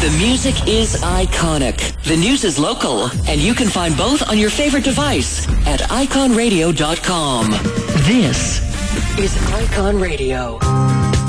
The music is iconic. The news is local. And you can find both on your favorite device at iconradio.com. This is Icon Radio.